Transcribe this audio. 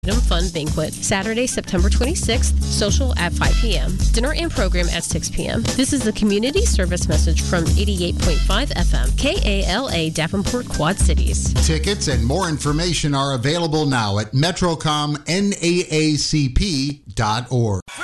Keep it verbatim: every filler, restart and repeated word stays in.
Fun Banquet, Saturday, September twenty-sixth, social at five p.m. Dinner and program at six p.m. This is the community service message from eighty-eight point five F M, K A L A, Davenport, Quad Cities. Tickets and more information are available now at metrocom N A A C P dot org.